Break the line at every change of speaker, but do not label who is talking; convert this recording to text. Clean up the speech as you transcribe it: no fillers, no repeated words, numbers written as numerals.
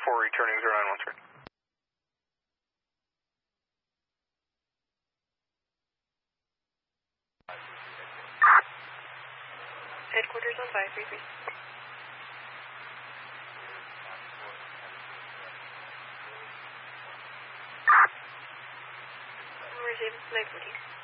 4 returning 0913.
Headquarters on 533. Receive 914.